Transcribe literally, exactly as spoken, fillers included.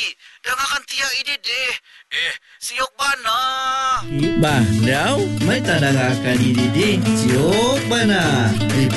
lagi. Dengarkan tiak ini deh. Eh, siok bana. Bah, daw, may tadang akan ididi. Siyok ba na?